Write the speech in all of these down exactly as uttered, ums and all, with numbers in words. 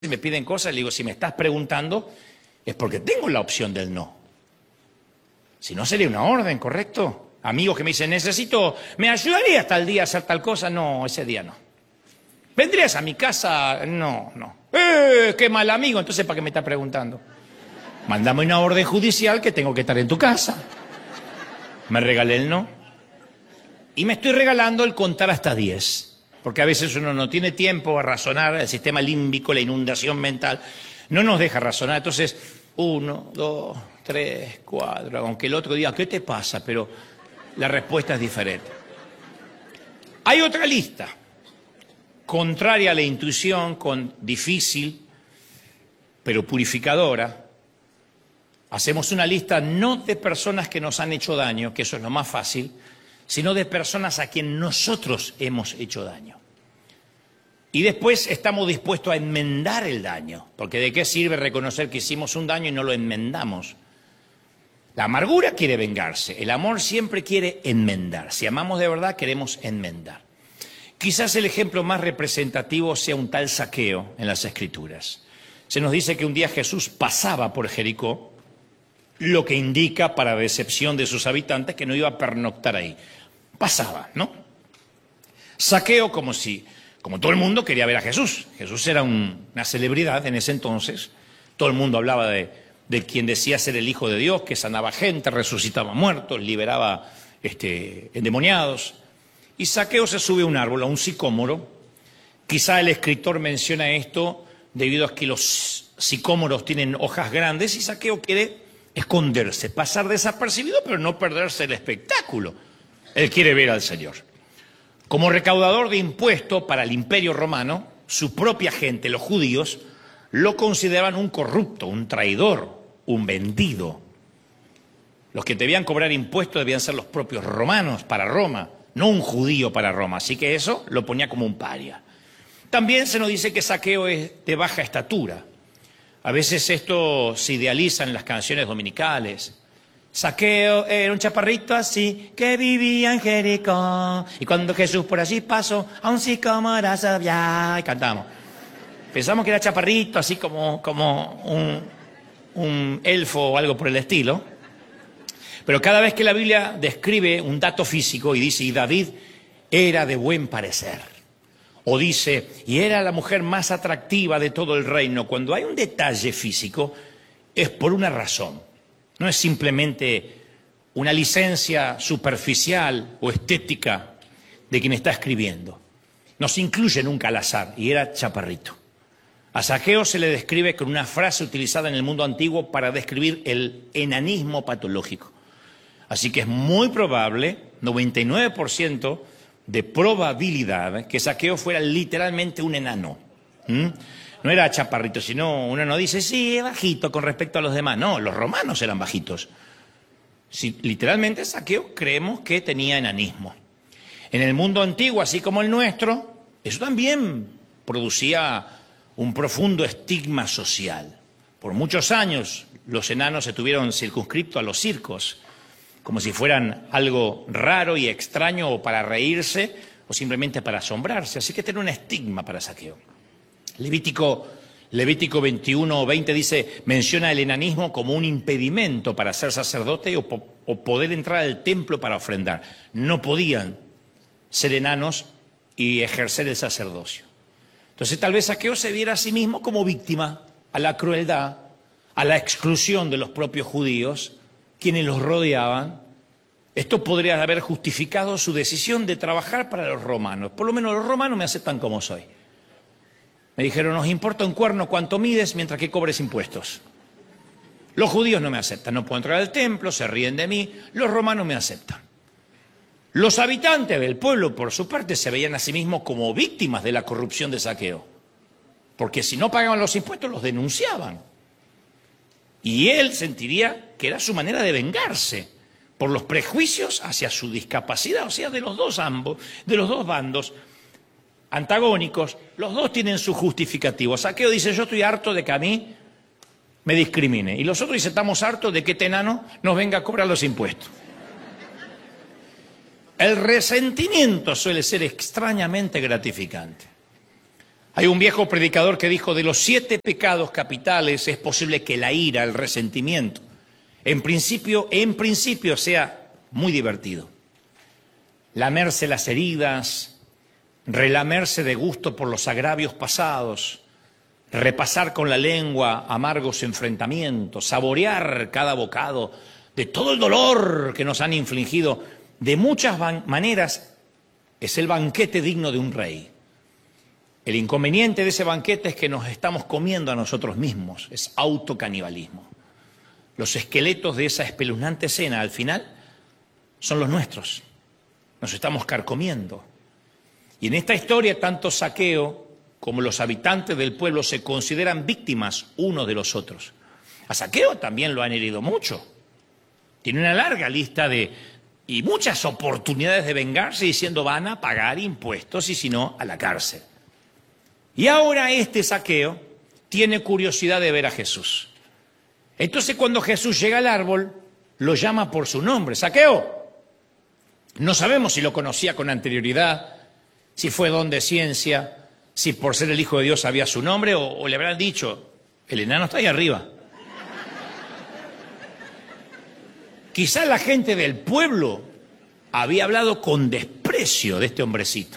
Si me piden cosas, le digo, si me estás preguntando, es porque tengo la opción del no. Si no, sería una orden, ¿correcto? Amigos que me dicen, necesito, ¿me ayudarías tal día a hacer tal cosa? No, ese día no. ¿Vendrías a mi casa? No, no. ¡Eh, qué mal amigo! Entonces, ¿para qué me estás preguntando? Mándame una orden judicial que tengo que estar en tu casa. Me regalé el no. Y me estoy regalando el contar hasta diez. Porque a veces uno no tiene tiempo a razonar, el sistema límbico, la inundación mental, no nos deja razonar. Entonces, uno, dos, tres, cuatro, aunque el otro diga, ¿qué te pasa? Pero la respuesta es diferente. Hay otra lista, contraria a la intuición, con difícil, pero purificadora. Hacemos una lista no de personas que nos han hecho daño, que eso es lo más fácil, sino de personas a quien nosotros hemos hecho daño. Y después estamos dispuestos a enmendar el daño, porque ¿de qué sirve reconocer que hicimos un daño y no lo enmendamos? La amargura quiere vengarse, el amor siempre quiere enmendar. Si amamos de verdad, queremos enmendar. Quizás el ejemplo más representativo sea un tal Zaqueo en las Escrituras. Se nos dice que un día Jesús pasaba por Jericó, lo que indica, para decepción de sus habitantes, que no iba a pernoctar ahí. Pasaba, ¿no? Zaqueo, como si, como todo el mundo, quería ver a Jesús. Jesús era un, una celebridad en ese entonces. Todo el mundo hablaba de, de quien decía ser el Hijo de Dios, que sanaba gente, resucitaba muertos, liberaba este, endemoniados. Y Zaqueo se sube a un árbol, a un sicómoro. Quizá el escritor menciona esto debido a que los sicómoros tienen hojas grandes y Zaqueo quiere esconderse, pasar desapercibido, pero no perderse el espectáculo. Él quiere ver al Señor. Como recaudador de impuestos para el Imperio Romano, su propia gente, los judíos, lo consideraban un corrupto, un traidor, un vendido. Los que debían cobrar impuestos debían ser los propios romanos para Roma, no un judío para Roma. Así que eso lo ponía como un paria. También se nos dice que Zaqueo es de baja estatura. A veces esto se idealiza en las canciones dominicales. Zaqueo era un chaparrito así que vivía en Jericó. Y cuando Jesús por allí pasó, a un sicómoro sabía. Y cantamos. Pensamos que era chaparrito, así como, como un, un elfo o algo por el estilo. Pero cada vez que la Biblia describe un dato físico y dice, y David era de buen parecer. O dice, y era la mujer más atractiva de todo el reino. Cuando hay un detalle físico, es por una razón. No es simplemente una licencia superficial o estética de quien está escribiendo. No se incluye nunca al azar, y era chaparrito. A Zaqueo se le describe con una frase utilizada en el mundo antiguo para describir el enanismo patológico. Así que es muy probable, noventa y nueve por ciento, de probabilidad que Zaqueo fuera literalmente un enano. ¿Mm? No era chaparrito, sino uno no dice, sí, es bajito con respecto a los demás. No, los romanos eran bajitos. Sí, literalmente Zaqueo creemos que tenía enanismo. En el mundo antiguo, así como el nuestro, eso también producía un profundo estigma social. Por muchos años los enanos se tuvieron circunscriptos a los circos, como si fueran algo raro y extraño o para reírse o simplemente para asombrarse. Así que tenía un estigma para Zaqueo. Levítico, Levítico veintiuno o veinte dice, menciona el enanismo como un impedimento para ser sacerdote o, po o poder entrar al templo para ofrendar. No podían ser enanos y ejercer el sacerdocio. Entonces tal vez Zaqueo se viera a sí mismo como víctima a la crueldad, a la exclusión de los propios judíos, quienes los rodeaban. Esto podría haber justificado su decisión de trabajar para los romanos. Por lo menos los romanos me aceptan como soy. Me dijeron, nos importa un cuerno cuánto mides mientras que cobres impuestos. Los judíos no me aceptan, no puedo entrar al templo, se ríen de mí. Los romanos me aceptan. Los habitantes del pueblo, por su parte, se veían a sí mismos como víctimas de la corrupción de Zaqueo. Porque si no pagaban los impuestos, los denunciaban. Y él sentiría que era su manera de vengarse por los prejuicios hacia su discapacidad, o sea, de los dos ambos, de los dos bandos antagónicos, los dos tienen su justificativo. Zaqueo dice, yo estoy harto de que a mí me discrimine. Y los otros dicen, estamos hartos de que este enano nos venga a cobrar los impuestos. El resentimiento suele ser extrañamente gratificante. Hay un viejo predicador que dijo, de los siete pecados capitales es posible que la ira, el resentimiento, en principio, en principio sea muy divertido. Lamerse las heridas, relamerse de gusto por los agravios pasados, repasar con la lengua amargos enfrentamientos, saborear cada bocado de todo el dolor que nos han infligido. De muchas maneras es el banquete digno de un rey. El inconveniente de ese banquete es que nos estamos comiendo a nosotros mismos, es autocanibalismo. Los esqueletos de esa espeluznante cena al final son los nuestros, nos estamos carcomiendo. Y en esta historia tanto Zaqueo como los habitantes del pueblo se consideran víctimas unos de los otros. A Zaqueo también lo han herido mucho. Tiene una larga lista de y muchas oportunidades de vengarse diciendo van a pagar impuestos y si no, a la cárcel. Y ahora este Zaqueo tiene curiosidad de ver a Jesús. Entonces cuando Jesús llega al árbol, lo llama por su nombre. Zaqueo. No sabemos si lo conocía con anterioridad, si fue don de ciencia, si por ser el Hijo de Dios sabía su nombre o, o le habrán dicho, el enano está ahí arriba. Quizá la gente del pueblo había hablado con desprecio de este hombrecito.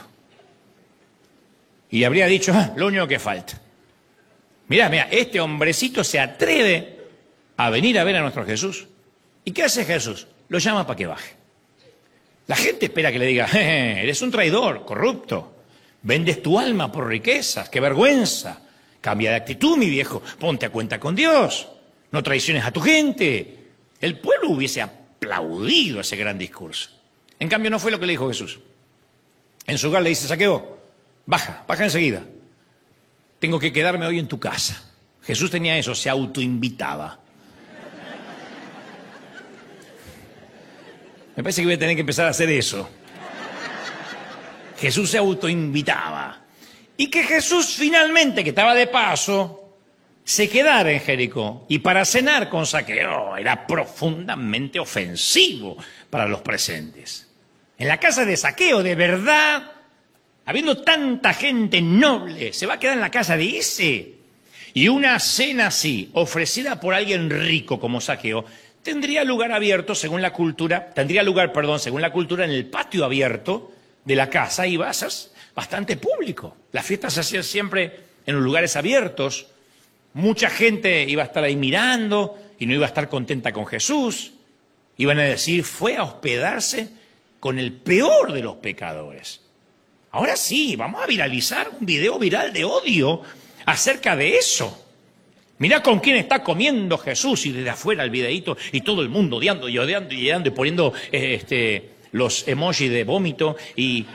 Y habría dicho, ah, lo único que falta. Mirá, mirá, este hombrecito se atreve a venir a ver a nuestro Jesús. ¿Y qué hace Jesús? Lo llama para que baje. La gente espera que le diga, eh, eres un traidor, corrupto. Vendes tu alma por riquezas, qué vergüenza. Cambia de actitud, mi viejo, ponte a cuenta con Dios. No traiciones a tu gente. El pueblo hubiese aplaudido ese gran discurso. En cambio no fue lo que le dijo Jesús. En su lugar le dice, Zaqueo, baja, baja enseguida. Tengo que quedarme hoy en tu casa. Jesús tenía eso, se autoinvitaba. Me parece que voy a tener que empezar a hacer eso. Jesús se autoinvitaba. Y que Jesús finalmente, que estaba de paso, se quedara en Jericó. Y para cenar con Zaqueo era profundamente ofensivo para los presentes. En la casa de Zaqueo, de verdad, habiendo tanta gente noble, se va a quedar en la casa de ese. Y una cena así, ofrecida por alguien rico como Zaqueo, tendría lugar abierto según la cultura, tendría lugar, perdón, según la cultura en el patio abierto de la casa, iba a ser bastante público. Las fiestas se hacían siempre en los lugares abiertos. Mucha gente iba a estar ahí mirando y no iba a estar contenta con Jesús. Iban a decir, fue a hospedarse con el peor de los pecadores. Ahora sí, vamos a viralizar un video viral de odio acerca de eso. Mirá con quién está comiendo Jesús y desde afuera el videíto y todo el mundo odiando y odiando y odiando y poniendo eh, este, los emojis de vómito y...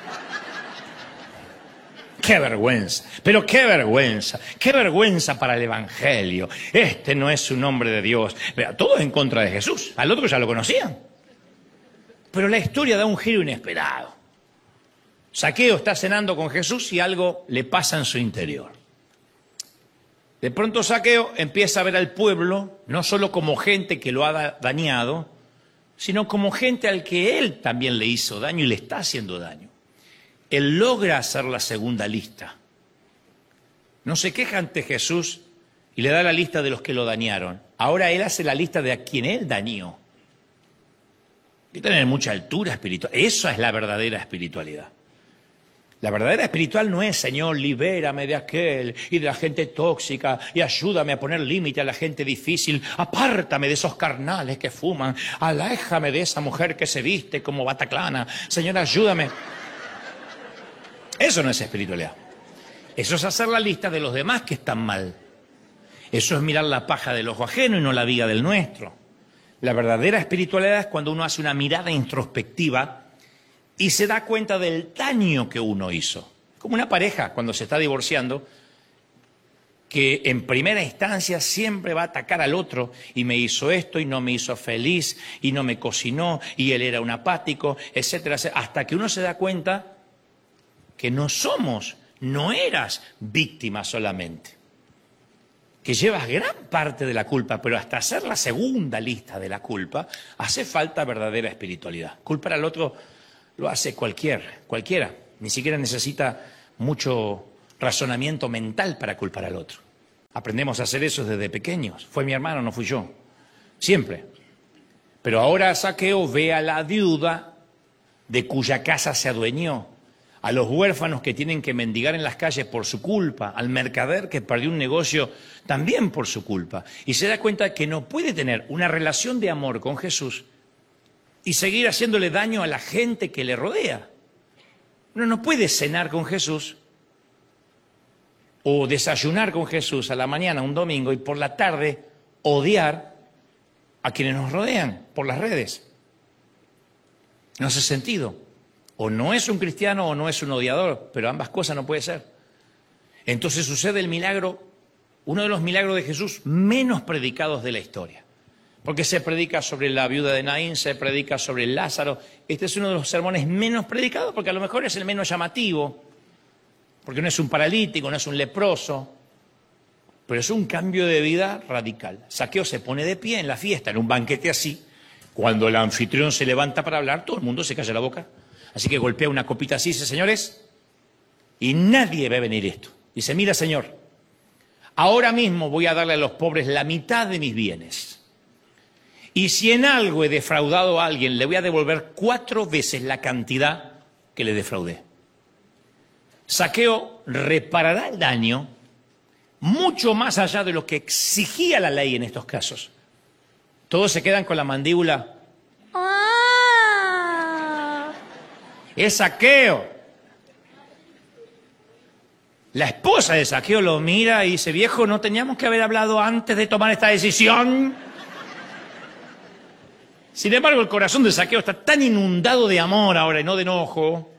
¡Qué vergüenza! Pero qué vergüenza, qué vergüenza para el Evangelio. Este no es un hombre de Dios. Mira, todos en contra de Jesús, al otro ya lo conocían. Pero la historia da un giro inesperado. Zaqueo está cenando con Jesús y algo le pasa en su interior. De pronto Zaqueo empieza a ver al pueblo, no solo como gente que lo ha dañado, sino como gente al que él también le hizo daño y le está haciendo daño. Él logra hacer la segunda lista. No se queja ante Jesús y le da la lista de los que lo dañaron. Ahora él hace la lista de a quien él dañó. Hay que tener mucha altura espiritual. Eso es la verdadera espiritualidad. La verdadera espiritual no es, Señor, libérame de aquel y de la gente tóxica y ayúdame a poner límite a la gente difícil. Apártame de esos carnales que fuman. Aléjame de esa mujer que se viste como bataclana. Señor, ayúdame. Eso no es espiritualidad. Eso es hacer la lista de los demás que están mal. Eso es mirar la paja del ojo ajeno y no la viga del nuestro. La verdadera espiritualidad es cuando uno hace una mirada introspectiva y se da cuenta del daño que uno hizo. Como una pareja cuando se está divorciando, que en primera instancia siempre va a atacar al otro y me hizo esto y no me hizo feliz y no me cocinó y él era un apático, etcétera, etcétera, hasta que uno se da cuenta que no somos, no eras víctima solamente, que llevas gran parte de la culpa, pero hasta hacer la segunda lista de la culpa hace falta verdadera espiritualidad. Culpar al otro lo hace cualquier, cualquiera, ni siquiera necesita mucho, razonamiento mental para culpar al otro. Aprendemos a hacer eso desde pequeños. Fue mi hermano, no fui yo. Siempre. Pero ahora Zaqueo ve a la viuda de cuya casa se adueñó, a los huérfanos que tienen que mendigar en las calles por su culpa, al mercader que perdió un negocio también por su culpa. Y se da cuenta que no puede tener una relación de amor con Jesús y seguir haciéndole daño a la gente que le rodea. Uno no puede cenar con Jesús o desayunar con Jesús a la mañana, un domingo, y por la tarde odiar a quienes nos rodean por las redes. No hace sentido. O no es un cristiano o no es un odiador, pero ambas cosas no puede ser. Entonces sucede el milagro, uno de los milagros de Jesús menos predicados de la historia. Porque se predica sobre la viuda de Naín, se predica sobre Lázaro. Este es uno de los sermones menos predicados porque a lo mejor es el menos llamativo, porque no es un paralítico, no es un leproso, pero es un cambio de vida radical. Zaqueo se pone de pie en la fiesta, en un banquete así. Cuando el anfitrión se levanta para hablar, todo el mundo se calla la boca. Así que golpea una copita así y dice, señores, y nadie ve venir esto. Dice, mira, señor, ahora mismo voy a darle a los pobres la mitad de mis bienes. Y si en algo he defraudado a alguien, le voy a devolver cuatro veces la cantidad que le defraudé. Zaqueo reparará el daño mucho más allá de lo que exigía la ley en estos casos. Todos se quedan con la mandíbula. ¡Ah! Es Zaqueo. La esposa de Zaqueo lo mira y dice, viejo, ¿no teníamos que haber hablado antes de tomar esta decisión? Sin embargo, el corazón de Zaqueo está tan inundado de amor ahora y no de enojo,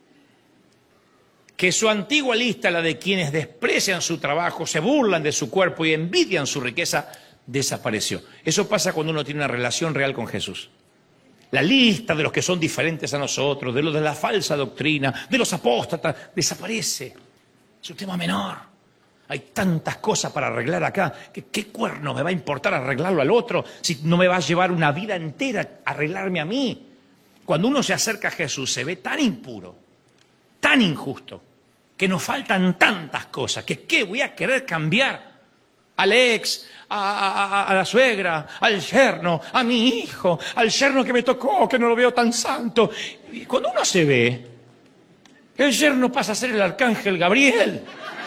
que su antigua lista, la de quienes desprecian su trabajo, se burlan de su cuerpo y envidian su riqueza, desapareció. Eso pasa cuando uno tiene una relación real con Jesús. La lista de los que son diferentes a nosotros, de los de la falsa doctrina, de los apóstatas, desaparece. Es un tema menor. Hay tantas cosas para arreglar acá. que ¿Qué cuerno me va a importar arreglarlo al otro si no me va a llevar una vida entera arreglarme a mí? Cuando uno se acerca a Jesús se ve tan impuro, tan injusto, que nos faltan tantas cosas, que ¿qué voy a querer cambiar? Al ex, a, a, a la suegra, al yerno, a mi hijo, al yerno que me tocó, que no lo veo tan santo. Y cuando uno se ve, el yerno pasa a ser el arcángel Gabriel.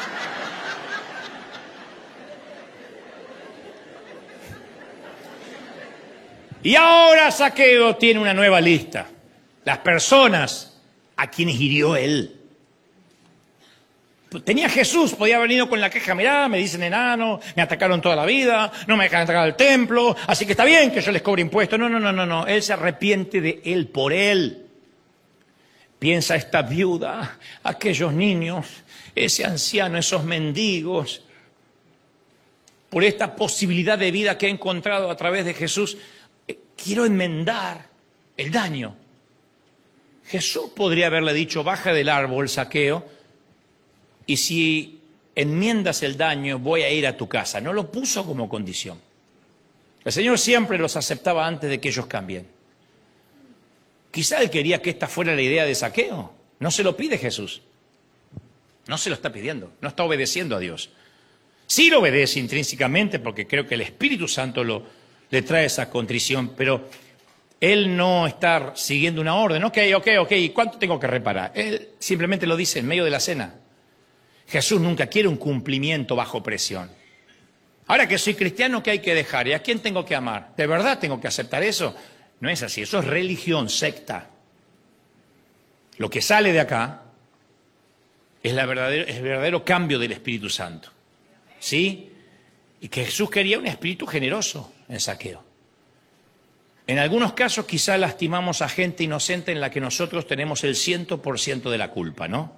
Y ahora Zaqueo tiene una nueva lista. Las personas a quienes hirió él. Tenía Jesús, podía haber venido con la queja, mirá, me dicen enano, me atacaron toda la vida, no me dejan entrar al templo, así que está bien que yo les cobre impuestos. No, no, no, no, no, él se arrepiente de él por él. Piensa esta viuda, aquellos niños, ese anciano, esos mendigos, por esta posibilidad de vida que he encontrado a través de Jesús, eh, quiero enmendar el daño. Jesús podría haberle dicho, baja del árbol, Zaqueo, y si enmiendas el daño, voy a ir a tu casa. No lo puso como condición. El Señor siempre los aceptaba antes de que ellos cambien. Quizá Él quería que esta fuera la idea de Zaqueo. No se lo pide Jesús. No se lo está pidiendo. No está obedeciendo a Dios. Sí lo obedece intrínsecamente porque creo que el Espíritu Santo lo, le trae esa contrición, pero Él no está siguiendo una orden. Ok, ok, ok, ¿cuánto tengo que reparar? Él simplemente lo dice en medio de la cena. Jesús nunca quiere un cumplimiento bajo presión. Ahora que soy cristiano, ¿qué hay que dejar? ¿Y a quién tengo que amar? ¿De verdad tengo que aceptar eso? No es así, eso es religión, secta. Lo que sale de acá es, la verdadero, es el verdadero cambio del Espíritu Santo. ¿Sí? Y que Jesús quería un espíritu generoso en Zaqueo. En algunos casos quizá lastimamos a gente inocente en la que nosotros tenemos el cien por ciento de la culpa, ¿no?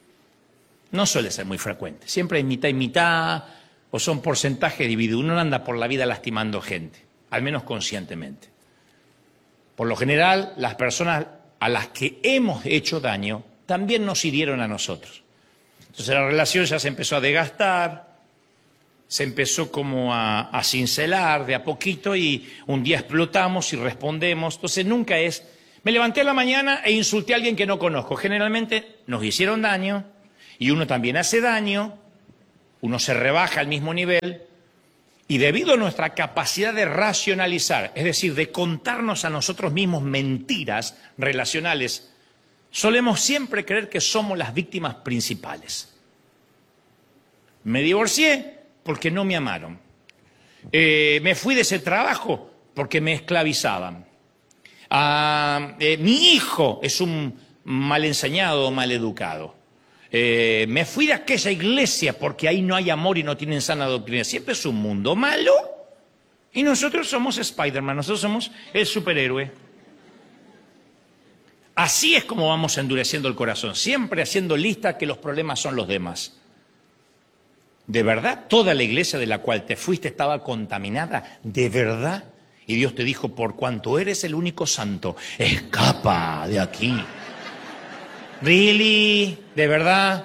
No suele ser muy frecuente. Siempre hay mitad y mitad, o son porcentajes divididos. Uno no anda por la vida lastimando gente, al menos conscientemente. Por lo general, las personas a las que hemos hecho daño también nos hirieron a nosotros. Entonces la relación ya se empezó a desgastar, se empezó como a, a cincelar de a poquito y un día explotamos y respondemos. Entonces nunca es, me levanté a la mañana e insulté a alguien que no conozco. Generalmente nos hicieron daño Y uno también hace daño, uno se rebaja al mismo nivel, y debido a nuestra capacidad de racionalizar, es decir, de contarnos a nosotros mismos mentiras relacionales, solemos siempre creer que somos las víctimas principales. Me divorcié porque no me amaron. Eh, me fui de ese trabajo porque me esclavizaban. Ah, eh, mi hijo es un mal enseñado o mal educado. Eh, me fui de aquella iglesia porque ahí no hay amor y no tienen sana doctrina. Siempre es un mundo malo y nosotros somos Spider-Man, nosotros somos el superhéroe. Así es como vamos endureciendo el corazón, siempre haciendo lista que los problemas son los demás. ¿De verdad toda la iglesia de la cual te fuiste estaba contaminada? ¿De verdad? Y Dios te dijo, por cuanto eres el único santo, escapa de aquí. ¿Really? ¿De verdad?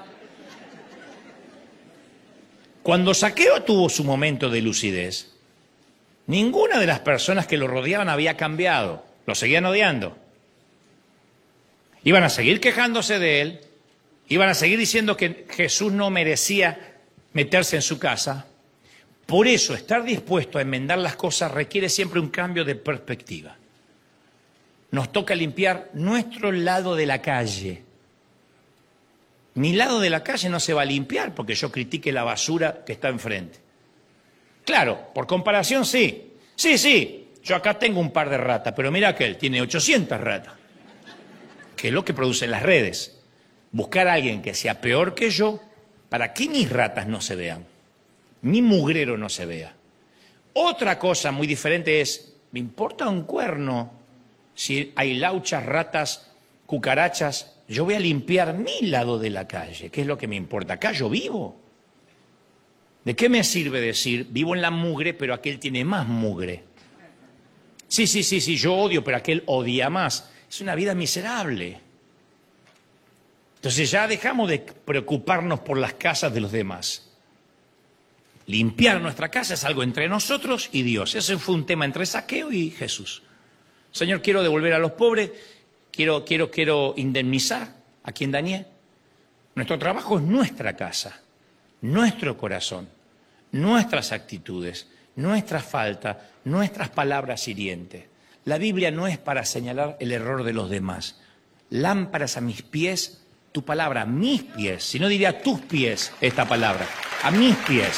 Cuando Zaqueo tuvo su momento de lucidez, ninguna de las personas que lo rodeaban había cambiado. Lo seguían odiando. Iban a seguir quejándose de él, iban a seguir diciendo que Jesús no merecía meterse en su casa. Por eso, estar dispuesto a enmendar las cosas requiere siempre un cambio de perspectiva. Nos toca limpiar nuestro lado de la calle. Mi lado de la calle no se va a limpiar porque yo critique la basura que está enfrente. Claro, por comparación sí. Sí, sí, yo acá tengo un par de ratas, pero mira aquel, tiene ochocientas ratas. Que es lo que producen las redes. Buscar a alguien que sea peor que yo para que mis ratas no se vean, mi mugrero no se vea. Otra cosa muy diferente es, ¿me importa un cuerno si hay lauchas, ratas, cucarachas? Yo voy a limpiar mi lado de la calle, ¿qué es lo que me importa? Acá yo vivo. ¿De qué me sirve decir, vivo en la mugre, pero aquel tiene más mugre? Sí, sí, sí, sí, yo odio, pero aquel odia más. Es una vida miserable. Entonces ya dejamos de preocuparnos por las casas de los demás. Limpiar nuestra casa es algo entre nosotros y Dios. Ese fue un tema entre Zaqueo y Jesús. Señor, quiero devolver a los pobres, quiero, quiero, quiero indemnizar a quien dañé. Nuestro trabajo es nuestra casa, nuestro corazón, nuestras actitudes, nuestras faltas, nuestras palabras hirientes. La Biblia no es para señalar el error de los demás. Lámparas a mis pies, tu palabra, a mis pies, si no diría a tus pies esta palabra, a mis pies.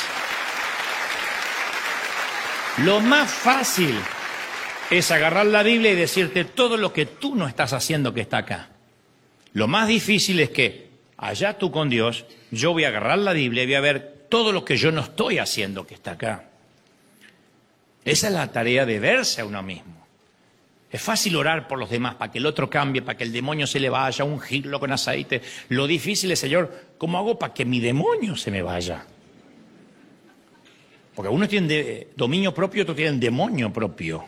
Lo más fácil es agarrar la Biblia y decirte todo lo que tú no estás haciendo que está acá. Lo más difícil es que allá tú con Dios, yo voy a agarrar la Biblia y voy a ver todo lo que yo no estoy haciendo que está acá. Esa es la tarea de verse a uno mismo. Es fácil orar por los demás para que el otro cambie, para que el demonio se le vaya, ungirlo con aceite. Lo difícil es, Señor, ¿cómo hago para que mi demonio se me vaya? Porque uno tiene dominio propio, otro tiene demonio propio.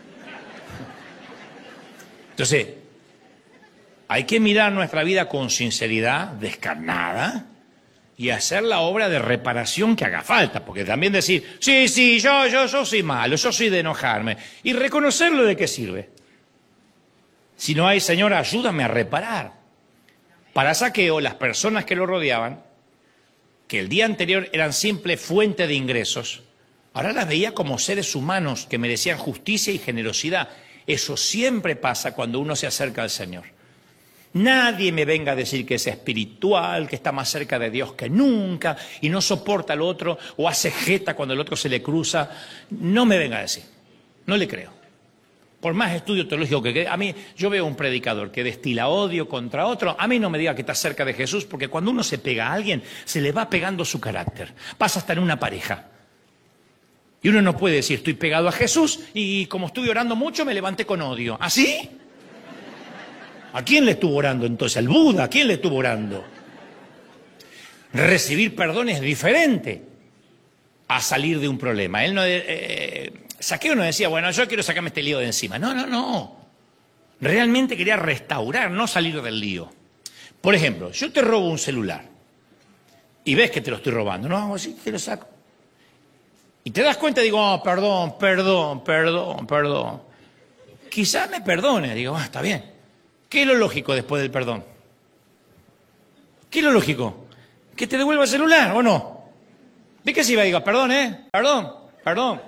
Entonces, hay que mirar nuestra vida con sinceridad, descarnada, y hacer la obra de reparación que haga falta. Porque también decir, sí, sí, yo, yo, yo soy malo, yo soy de enojarme. Y reconocerlo, ¿de qué sirve? Si no hay, Señor, ayúdame a reparar. Para Zaqueo, las personas que lo rodeaban, que el día anterior eran simple fuente de ingresos, ahora las veía como seres humanos que merecían justicia y generosidad. Eso siempre pasa cuando uno se acerca al Señor. Nadie me venga a decir que es espiritual, que está más cerca de Dios que nunca y no soporta al otro o hace jeta cuando el otro se le cruza. No me venga a decir, no le creo. Por más estudio teológico que a mí, yo veo un predicador que destila odio contra otro, a mí no me diga que está cerca de Jesús, porque cuando uno se pega a alguien, se le va pegando su carácter. Pasa hasta en una pareja. Y uno no puede decir, estoy pegado a Jesús y como estuve orando mucho me levanté con odio. ¿Así? ¿A quién le estuvo orando entonces? ¿Al Buda? ¿A quién le estuvo orando? Recibir perdón es diferente a salir de un problema. Él no, eh, Zaqueo no decía, bueno, yo quiero sacarme este lío de encima. No, no, no. Realmente quería restaurar, no salir del lío. Por ejemplo, yo te robo un celular y ves que te lo estoy robando. No, hago así, te lo saco. Y te das cuenta y digo, oh, perdón, perdón, perdón, perdón. Quizás me perdone. Digo, ah, está bien. ¿Qué es lo lógico después del perdón? ¿Qué es lo lógico? que te devuelva el celular, ¿o no? ¿De qué se iba? Diga, perdón, ¿eh? Perdón, perdón.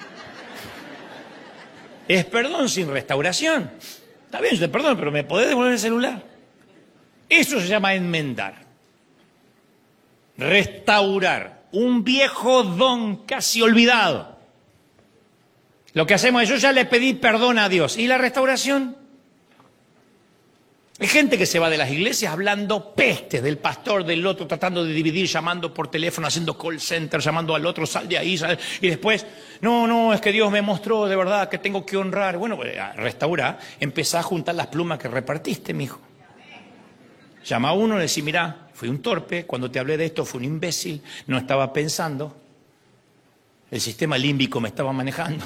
Es perdón sin restauración. Está bien, yo te perdono, pero ¿me podés devolver el celular? Eso se llama enmendar. Restaurar un viejo don casi olvidado. Lo que hacemos es, yo ya le pedí perdón a Dios. ¿Y la restauración? Hay gente que se va de las iglesias hablando pestes del pastor, del otro, tratando de dividir, llamando por teléfono, haciendo call center, llamando al otro, sal de ahí, sal, y después, no, no, es que Dios me mostró de verdad que tengo que honrar. Bueno, restaura, empezá a juntar las plumas que repartiste, mijo. Llama a uno y le dice, mirá, fui un torpe, cuando te hablé de esto fui un imbécil, no estaba pensando, el sistema límbico me estaba manejando.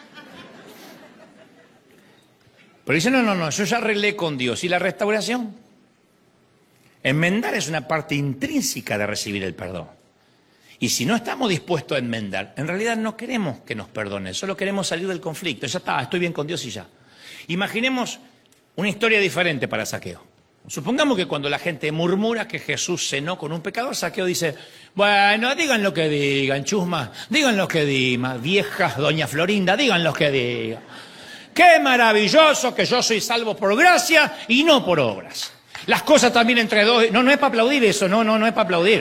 Pero dice, no, no, no, yo ya arreglé con Dios. ¿Y la restauración? Enmendar es una parte intrínseca de recibir el perdón. Y si no estamos dispuestos a enmendar, en realidad no queremos que nos perdonen, solo queremos salir del conflicto. Ya está, estoy bien con Dios y ya. Imaginemos una historia diferente para Zaqueo. Supongamos que cuando la gente murmura que Jesús cenó con un pecador, Zaqueo dice, bueno, digan lo que digan, chusma, digan lo que digan, viejas, doña Florinda, digan lo que digan. ¡Qué maravilloso que yo soy salvo por gracia y no por obras! Las cosas también entre dos... No, no es para aplaudir eso, no, no, no es para aplaudir.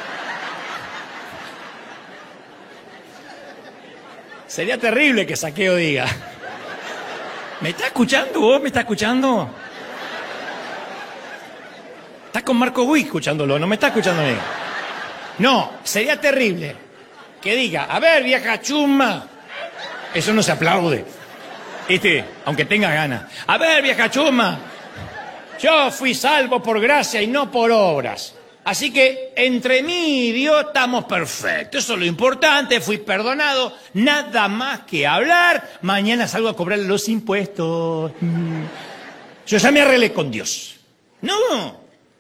Sería terrible que Zaqueo diga. ¿Me está escuchando vos? ¿Me está escuchando? Está con Marco Gui escuchándolo, no me está escuchando a mí. No, sería terrible que diga, a ver, vieja chusma. Eso no se aplaude. Este, aunque tenga ganas. A ver, vieja chusma, yo fui salvo por gracia y no por obras. Así que entre mí y Dios estamos perfectos. Eso es lo importante, fui perdonado. Nada más que hablar. Mañana salgo a cobrarle los impuestos. Yo ya me arreglé con Dios. No.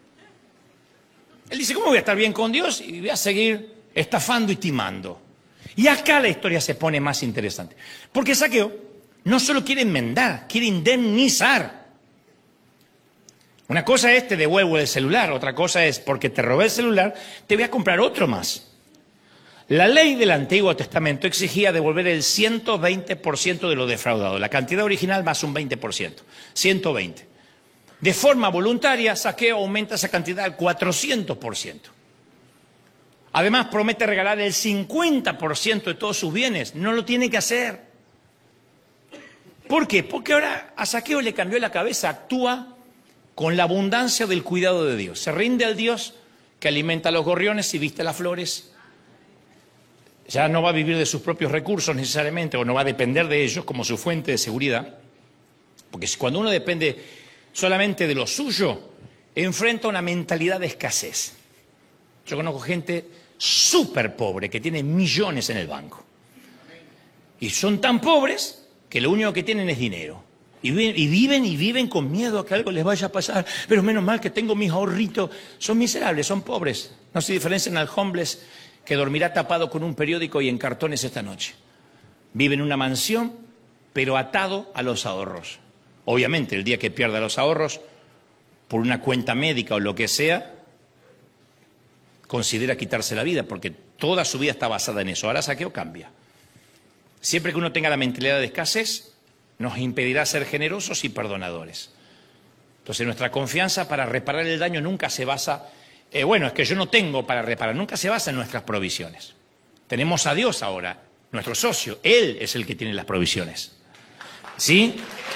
Él dice, ¿cómo voy a estar bien con Dios? Y voy a seguir estafando y timando. Y acá la historia se pone más interesante. Porque Zaqueo no solo quiere enmendar, quiere indemnizar. Una cosa es te devuelvo el celular, otra cosa es porque te robé el celular, te voy a comprar otro más. La ley del Antiguo Testamento exigía devolver el ciento veinte por ciento de lo defraudado, la cantidad original más un veinte por ciento, ciento veinte. De forma voluntaria, Zaqueo aumenta esa cantidad al cuatrocientos por ciento. Además, promete regalar el cincuenta por ciento de todos sus bienes, no lo tiene que hacer. ¿Por qué? Porque ahora a Zaqueo le cambió la cabeza, actúa con la abundancia del cuidado de Dios. Se rinde al Dios que alimenta a los gorriones y viste las flores. Ya no va a vivir de sus propios recursos necesariamente, o no va a depender de ellos como su fuente de seguridad. Porque cuando uno depende solamente de lo suyo, enfrenta una mentalidad de escasez. Yo conozco gente súper pobre que tiene millones en el banco. Y son tan pobres que lo único que tienen es dinero. Y viven, y viven y viven con miedo a que algo les vaya a pasar. Pero menos mal que tengo mis ahorritos. Son miserables, son pobres. No se diferencian al homeless que dormirá tapado con un periódico y en cartones esta noche. Vive en una mansión, pero atado a los ahorros. Obviamente, el día que pierda los ahorros, por una cuenta médica o lo que sea, considera quitarse la vida, porque toda su vida está basada en eso. Ahora Zaqueo cambia. Siempre que uno tenga la mentalidad de escasez, nos impedirá ser generosos y perdonadores. Entonces nuestra confianza para reparar el daño nunca se basa, eh, bueno, es que yo no tengo para reparar, nunca se basa en nuestras provisiones. Tenemos a Dios ahora, nuestro socio, Él es el que tiene las provisiones. ¿Sí?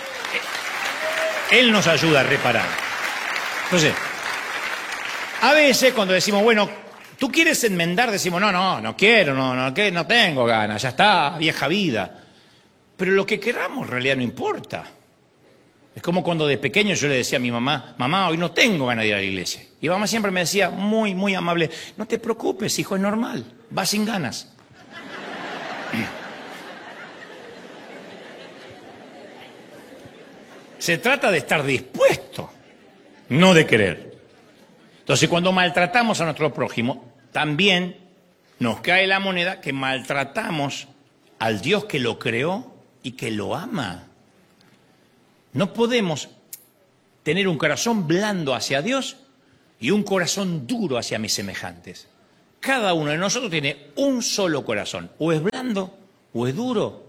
Él nos ayuda a reparar. Entonces, a veces cuando decimos, bueno, tú quieres enmendar, decimos, no, no, no quiero, no, no, que no tengo ganas, ya está, vieja vida. Pero lo que queramos en realidad no importa. Es como cuando de pequeño yo le decía a mi mamá, mamá, hoy no tengo ganas de ir a la iglesia. Y mamá siempre me decía, muy, muy amable, no te preocupes, hijo, es normal, vas sin ganas. Se trata de estar dispuesto, no de querer. Entonces, cuando maltratamos a nuestro prójimo, también nos cae la moneda que maltratamos al Dios que lo creó y que lo ama. No podemos tener un corazón blando hacia Dios y un corazón duro hacia mis semejantes. Cada uno de nosotros tiene un solo corazón, o es blando o es duro.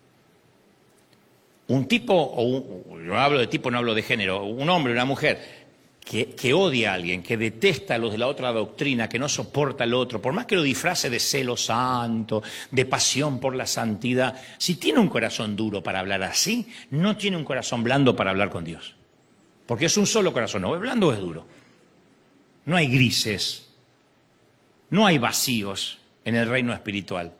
Un tipo, o un, yo hablo de tipo, no hablo de género, un hombre o una mujer que, que odia a alguien, que detesta a los de la otra doctrina, que no soporta al otro, por más que lo disfrace de celo santo, de pasión por la santidad, si tiene un corazón duro para hablar así, no tiene un corazón blando para hablar con Dios. Porque es un solo corazón, o es blando o es duro. No hay grises, no hay vacíos en el reino espiritual.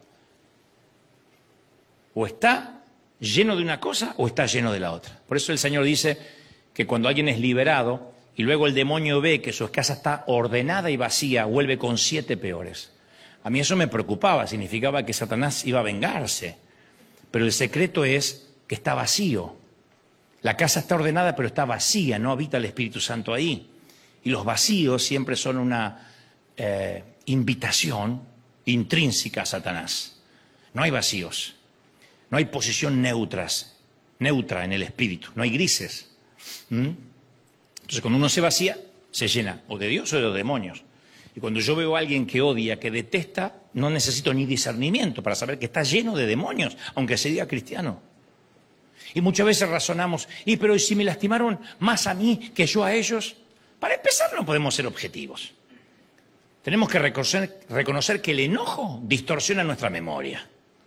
O está lleno de una cosa o está lleno de la otra. Por eso el Señor dice que cuando alguien es liberado y luego el demonio ve que su casa está ordenada y vacía, vuelve con siete peores. A mí eso me preocupaba, significaba que Satanás iba a vengarse. Pero el secreto es que está vacío. La casa está ordenada pero está vacía, no habita el Espíritu Santo ahí. Y los vacíos siempre son una eh, invitación intrínseca a Satanás. No hay vacíos. No hay posición neutras, neutra en el espíritu, no hay grises. ¿Mm? Entonces cuando uno se vacía, se llena o de Dios o de los demonios. Y cuando yo veo a alguien que odia, que detesta, no necesito ni discernimiento para saber que está lleno de demonios, aunque se diga cristiano. Y muchas veces razonamos, y pero si me lastimaron más a mí que yo a ellos, para empezar no podemos ser objetivos. Tenemos que reconocer, reconocer que el enojo distorsiona nuestra memoria.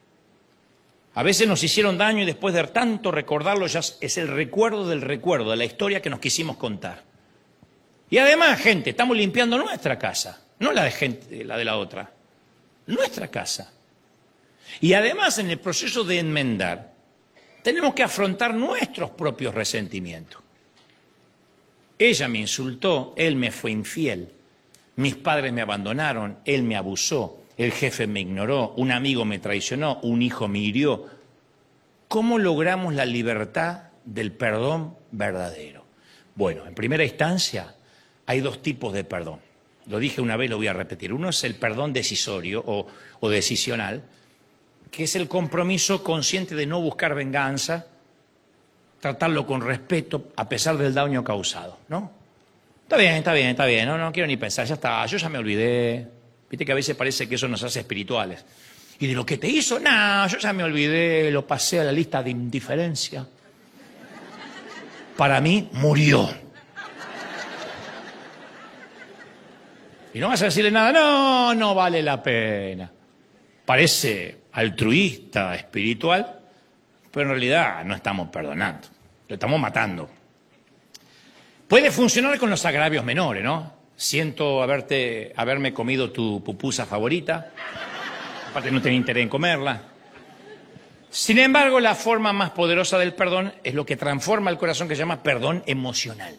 A veces nos hicieron daño y después de tanto recordarlo ya es el recuerdo del recuerdo, de la historia que nos quisimos contar. Y además, gente, estamos limpiando nuestra casa, no la de gente, la de la otra, nuestra casa. Y además en el proceso de enmendar, tenemos que afrontar nuestros propios resentimientos. Ella me insultó, él me fue infiel, mis padres me abandonaron, él me abusó. El jefe me ignoró, un amigo me traicionó, un hijo me hirió. ¿Cómo logramos la libertad del perdón verdadero? Bueno, en primera instancia hay dos tipos de perdón. Lo dije una vez, lo voy a repetir. Uno es el perdón decisorio o, o decisional, que es el compromiso consciente de no buscar venganza, tratarlo con respeto a pesar del daño causado, ¿no? Está bien, está bien, está bien, no, no quiero ni pensar, ya está, yo ya me olvidé. Viste que a veces parece que eso nos hace espirituales. Y de lo que te hizo, no, yo ya me olvidé, lo pasé a la lista de indiferencia. Para mí, murió. Y no vas a decirle nada, no, no vale la pena. Parece altruista, espiritual, pero en realidad no estamos perdonando, lo estamos matando. Puede funcionar con los agravios menores, ¿no? Siento haberte, haberme comido tu pupusa favorita, aparte no tenía interés en comerla. Sin embargo, la forma más poderosa del perdón es lo que transforma el corazón, que se llama perdón emocional.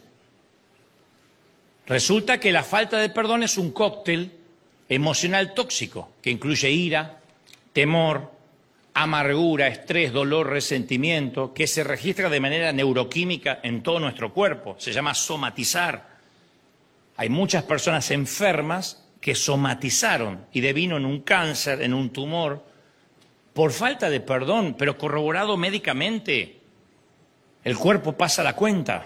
Resulta que la falta de perdón es un cóctel emocional tóxico, que incluye ira, temor, amargura, estrés, dolor, resentimiento, que se registra de manera neuroquímica en todo nuestro cuerpo, se llama somatizar. Hay muchas personas enfermas que somatizaron y devino en un cáncer, en un tumor, por falta de perdón, pero corroborado médicamente. El cuerpo pasa la cuenta.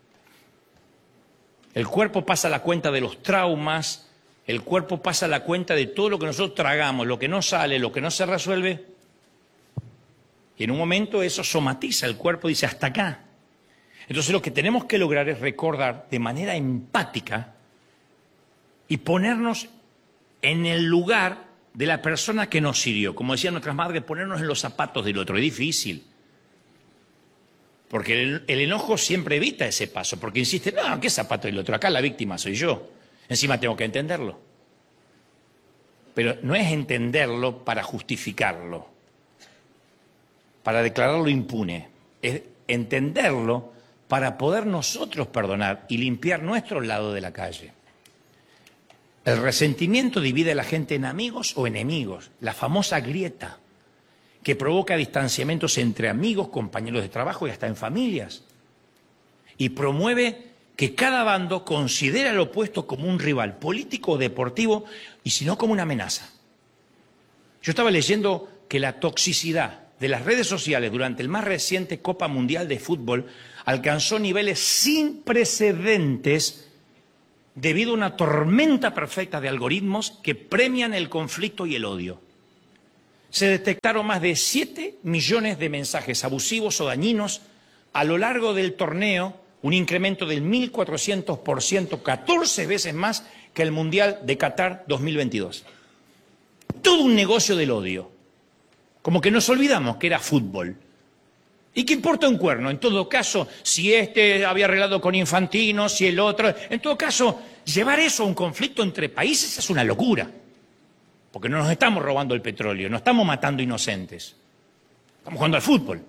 El cuerpo pasa la cuenta de los traumas, el cuerpo pasa la cuenta de todo lo que nosotros tragamos, lo que no sale, lo que no se resuelve. Y en un momento eso somatiza, el cuerpo dice hasta acá. Entonces lo que tenemos que lograr es recordar de manera empática y ponernos en el lugar de la persona que nos hirió. Como decían nuestras madres, ponernos en los zapatos del otro. Es difícil. Porque el, el enojo siempre evita ese paso. Porque insiste, no, ¿qué zapato del otro? Acá la víctima soy yo. Encima tengo que entenderlo. Pero no es entenderlo para justificarlo, para declararlo impune. Es entenderlo para poder nosotros perdonar y limpiar nuestro lado de la calle. El resentimiento divide a la gente en amigos o enemigos, la famosa grieta, que provoca distanciamientos entre amigos, compañeros de trabajo y hasta en familias. Y promueve que cada bando considera al opuesto como un rival político o deportivo y si no como una amenaza. Yo estaba leyendo que la toxicidad de las redes sociales durante el más reciente Copa Mundial de Fútbol alcanzó niveles sin precedentes debido a una tormenta perfecta de algoritmos que premian el conflicto y el odio. Se detectaron más de siete millones de mensajes abusivos o dañinos a lo largo del torneo, un incremento del mil cuatrocientos por ciento, catorce veces más que el Mundial de Qatar dos mil veintidós. Todo un negocio del odio. Como que nos olvidamos que era fútbol. ¿Y qué importa un cuerno? En todo caso, si este había arreglado con Infantino, si el otro... En todo caso, llevar eso a un conflicto entre países es una locura. Porque no nos estamos robando el petróleo, no estamos matando inocentes. Estamos jugando al fútbol.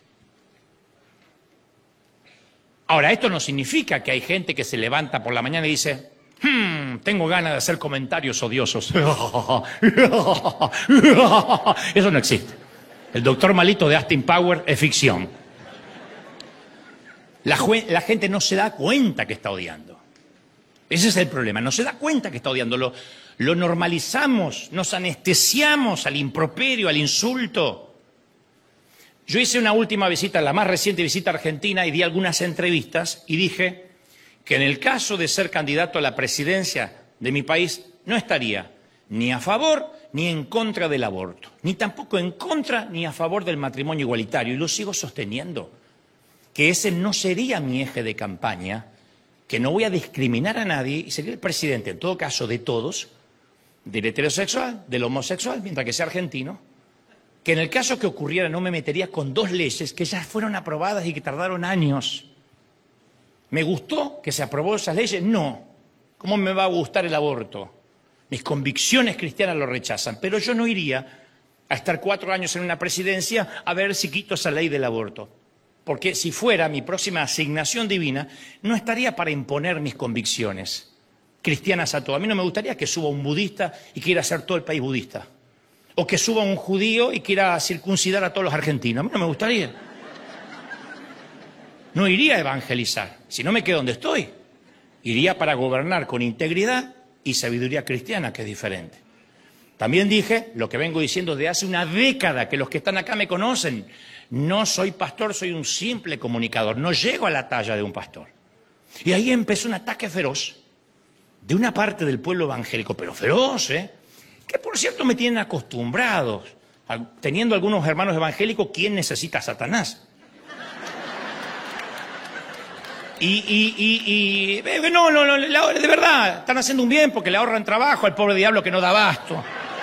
Ahora, esto no significa que hay gente que se levanta por la mañana y dice, hmm, tengo ganas de hacer comentarios odiosos. Eso no existe. El doctor malito de Austin Powers es ficción. La, la gente no se da cuenta que está odiando. Ese es el problema, no se da cuenta que está odiando. Lo, lo normalizamos, nos anestesiamos al improperio, al insulto. Yo hice una última visita, la más reciente visita a Argentina, y di algunas entrevistas y dije que en el caso de ser candidato a la presidencia de mi país no estaría ni a favor ni en contra del aborto, ni tampoco en contra ni a favor del matrimonio igualitario. Y lo sigo sosteniendo, que ese no sería mi eje de campaña, que no voy a discriminar a nadie y sería el presidente, en todo caso, de todos, del heterosexual, del homosexual, mientras que sea argentino, que en el caso que ocurriera no me metería con dos leyes que ya fueron aprobadas y que tardaron años. ¿Me gustó que se aprobó esas leyes? No. ¿Cómo me va a gustar el aborto? Mis convicciones cristianas lo rechazan, pero yo no iría a estar cuatro años en una presidencia a ver si quito esa ley del aborto. Porque si fuera mi próxima asignación divina, no estaría para imponer mis convicciones cristianas a todo. A mí no me gustaría que suba un budista y quiera hacer todo el país budista. O que suba un judío y quiera circuncidar a todos los argentinos. A mí no me gustaría. No iría a evangelizar, si no me quedo donde estoy. Iría para gobernar con integridad y sabiduría cristiana, que es diferente. También dije, lo que vengo diciendo de hace una década, que los que están acá me conocen, no soy pastor, soy un simple comunicador, no llego a la talla de un pastor. Y ahí empezó un ataque feroz de una parte del pueblo evangélico, pero feroz, ¿eh? Que por cierto me tienen acostumbrados, teniendo algunos hermanos evangélicos, ¿quién necesita a Satanás? Y, y, y, y no, no, no, de verdad, están haciendo un bien porque le ahorran trabajo al pobre diablo que no da abasto.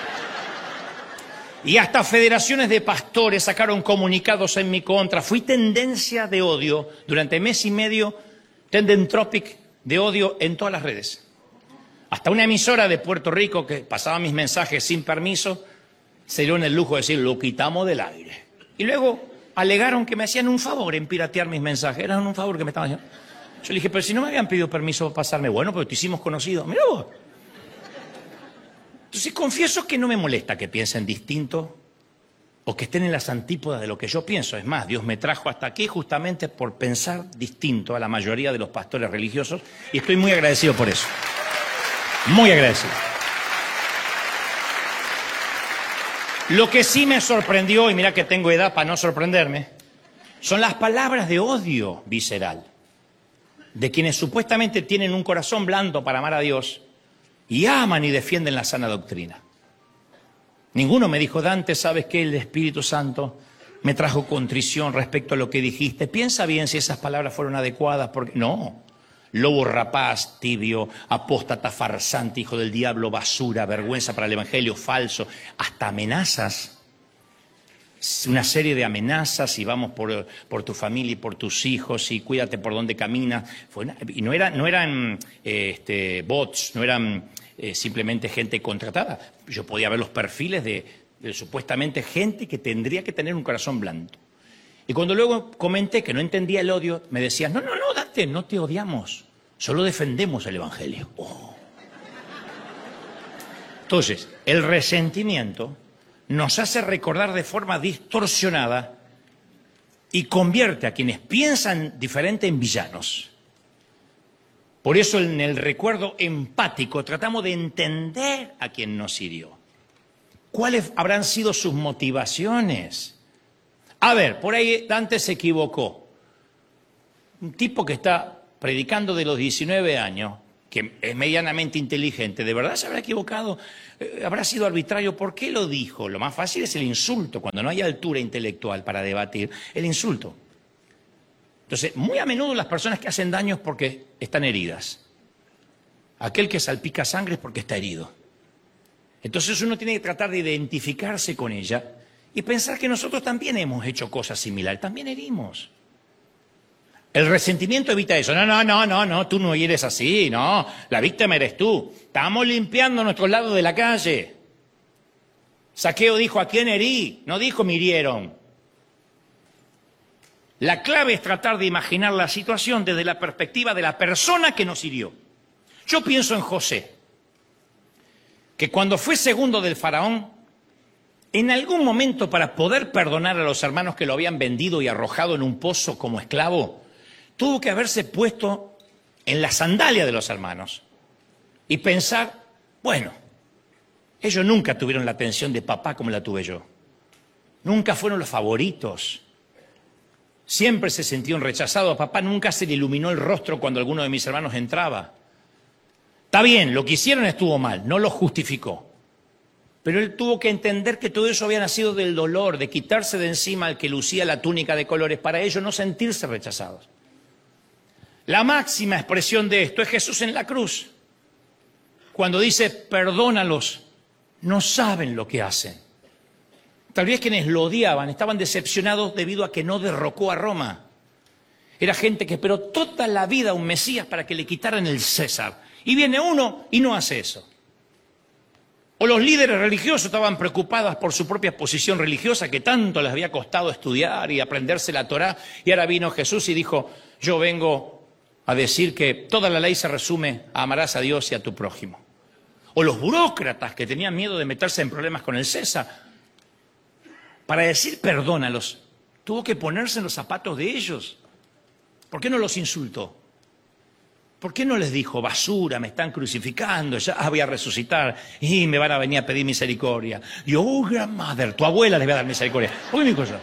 Y hasta federaciones de pastores sacaron comunicados en mi contra. Fui tendencia de odio durante mes y medio, trending topic de odio en todas las redes. Hasta una emisora de Puerto Rico que pasaba mis mensajes sin permiso, se dio en el lujo de decir, lo quitamos del aire. Y luego alegaron que me hacían un favor en piratear mis mensajes. Era un favor que me estaban haciendo. Yo le dije, pero si no me habían pedido permiso para pasarme, bueno, pero te hicimos conocidos. Mirá vos. Entonces confieso que no me molesta que piensen distinto o que estén en las antípodas de lo que yo pienso. Es más, Dios me trajo hasta aquí justamente por pensar distinto a la mayoría de los pastores religiosos y estoy muy agradecido por eso. Muy agradecido. Lo que sí me sorprendió, y mira que tengo edad para no sorprenderme, son las palabras de odio visceral de quienes supuestamente tienen un corazón blando para amar a Dios y aman y defienden la sana doctrina. Ninguno me dijo, Dante, ¿sabes qué? El Espíritu Santo me trajo contrición respecto a lo que dijiste. Piensa bien si esas palabras fueron adecuadas, porque no. Lobo rapaz, tibio, apóstata, farsante, hijo del diablo, basura, vergüenza para el evangelio, falso, hasta amenazas. Una serie de amenazas y vamos por, por tu familia y por tus hijos y cuídate por donde caminas. Fue una, y no, era, no eran eh, este, bots, no eran eh, simplemente gente contratada. Yo podía ver los perfiles de, de supuestamente gente que tendría que tener un corazón blando. Y cuando luego comenté que no entendía el odio, me decían, no, no, no, Dante, no te odiamos, solo defendemos el evangelio. Oh. Entonces, el resentimiento nos hace recordar de forma distorsionada y convierte a quienes piensan diferente en villanos. Por eso en el recuerdo empático tratamos de entender a quien nos hirió. ¿Cuáles habrán sido sus motivaciones? A ver, por ahí Dante se equivocó. Un tipo que está predicando de los diecinueve años, que es medianamente inteligente, ¿de verdad se habrá equivocado? Eh, ¿Habrá sido arbitrario? ¿Por qué lo dijo? Lo más fácil es el insulto, cuando no hay altura intelectual para debatir, el insulto. Entonces, muy a menudo las personas que hacen daño es porque están heridas. Aquel que salpica sangre es porque está herido. Entonces uno tiene que tratar de identificarse con ella y pensar que nosotros también hemos hecho cosas similares, también herimos. El resentimiento evita eso. No, no, no, no, no, tú no eres así, no, la víctima eres tú. Estamos limpiando nuestro lado de la calle. Zaqueo dijo, ¿a quién herí? No dijo, me hirieron. La clave es tratar de imaginar la situación desde la perspectiva de la persona que nos hirió. Yo pienso en José, que cuando fue segundo del faraón, en algún momento para poder perdonar a los hermanos que lo habían vendido y arrojado en un pozo como esclavo, tuvo que haberse puesto en la sandalia de los hermanos y pensar, bueno, ellos nunca tuvieron la atención de papá como la tuve yo. Nunca fueron los favoritos. Siempre se sintieron rechazados. A papá nunca se le iluminó el rostro cuando alguno de mis hermanos entraba. Está bien, lo que hicieron estuvo mal, no lo justificó. Pero él tuvo que entender que todo eso había nacido del dolor, de quitarse de encima al que lucía la túnica de colores, para ellos no sentirse rechazados. La máxima expresión de esto es Jesús en la cruz. Cuando dice, perdónalos, no saben lo que hacen. Tal vez quienes lo odiaban estaban decepcionados debido a que no derrocó a Roma. Era gente que esperó toda la vida a un Mesías para que le quitaran el César. Y viene uno y no hace eso. O los líderes religiosos estaban preocupados por su propia posición religiosa que tanto les había costado estudiar y aprenderse la Torá. Y ahora vino Jesús y dijo, yo vengo a decir que toda la ley se resume a amarás a Dios y a tu prójimo. O los burócratas que tenían miedo de meterse en problemas con el César. Para decir perdónalos, tuvo que ponerse en los zapatos de ellos. ¿Por qué no los insultó? ¿Por qué no les dijo, basura, me están crucificando, ya voy a resucitar y me van a venir a pedir misericordia? Y yo, oh, grandmother, tu abuela les va a dar misericordia. ¿Por qué mi cosa?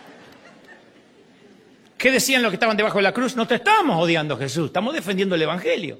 ¿Qué decían los que estaban debajo de la cruz? No te estamos odiando, Jesús, estamos defendiendo el Evangelio.